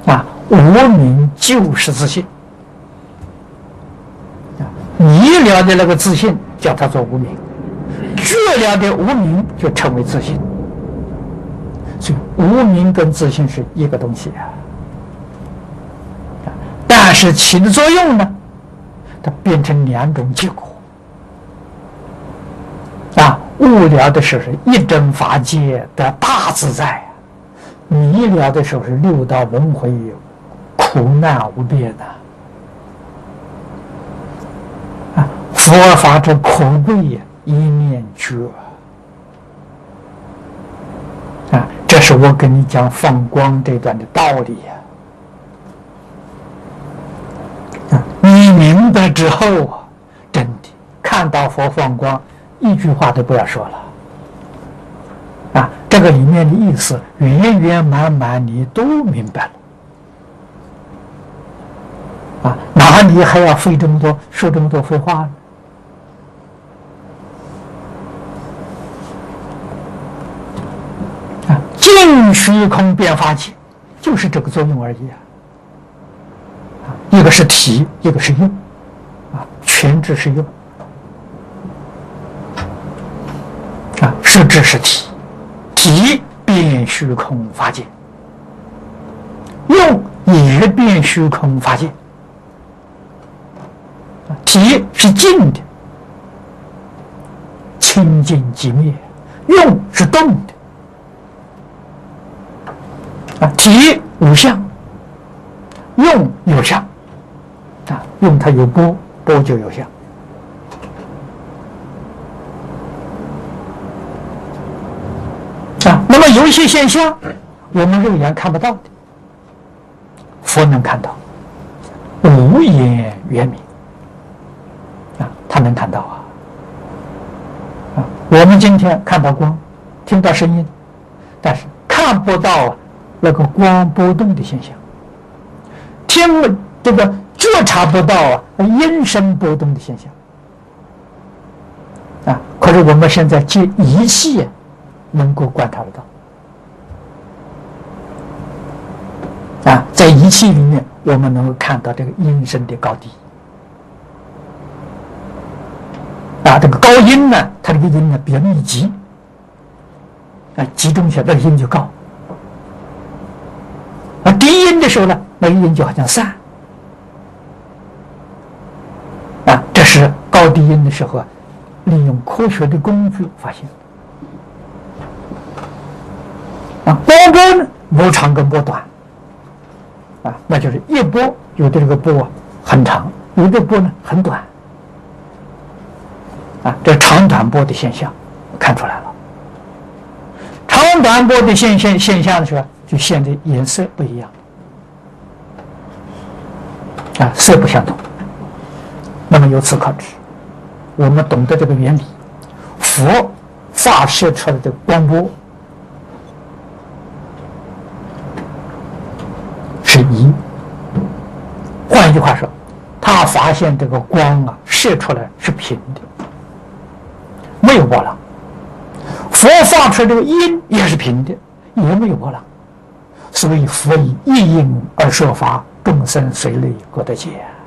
无明就是自信。迷了的那个自信叫它做无明，觉了的无明就成为自信。所以无明跟自信是一个东西但是起的作用呢，它变成两种结果。悟了的时候是一真法界的大自在，迷了的时候是六道轮回苦难无边佛法之可贵一念觉这是我跟你讲放光这段的道理你明白之后真的看到佛放光，一句话都不要说了这个里面的意思圆圆满满你都明白了哪里还要费这么多说这么多废话呢尽虚空变法界就是这个作用而已一个是体，一个是用全智是用是智是体，体变虚空法界，用也变虚空法界体是静的，清净即灭；用是动的体无相，用有相用它有波，波就有相那么有一些现象我们肉眼看不到的，佛能看到，无眼圆明他能看到我们今天看到光，听到声音，但是看不到那个光波动的现象，这个觉察不到音声波动的现象可是我们现在借仪器能够观察得到在仪器里面我们能够看到这个音声的高低这个高音呢，它这个音呢比较密集集中起来，那个音就高低音的时候呢，那个音就好像散这是高低音的时候利用科学的工具发现波波呢，波长跟波短那就是一波有的这个波很长，有的波呢很短这长短波的现象看出来了。长短波的现象的时候，就现在颜色不一样色不相同。那么由此可知，我们懂得这个原理，佛发射出来的光波是一。换一句话说，他发现这个光射出来是平的，没有波浪。佛发出这个音也是平的，也没有波浪。所以佛以一音而说法，众生随类各得解。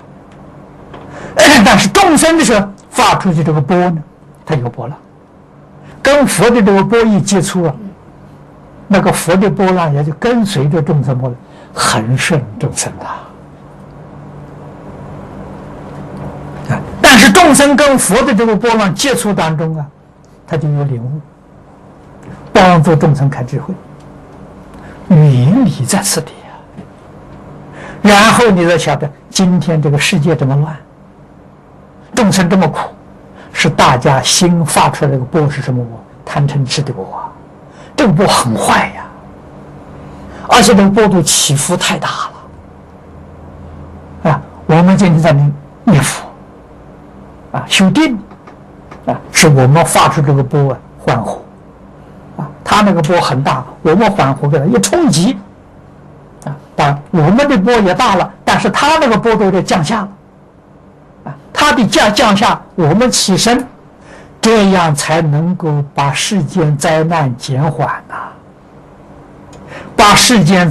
但是众生的时候发出去这个波呢，它有波浪，跟佛的这个波一接触那个佛的波浪也就跟随着众生波浪恒顺众生但是众生跟佛的这个波浪接触当中他就有领悟，帮助众生开智慧，原理在此地然后你再晓得今天这个世界这么乱，众生这么苦，是大家心发出来这个波是什么波？贪嗔痴的波这个波很坏而且这个波度起伏太大了我们今天在念佛修定是我们发出这个波欢呼他那个波很大，我们欢呼给他一冲击当然我们的波也大了，但是他那个波度就降下了他的降下，我们起身，这样才能够把世间灾难减缓把世间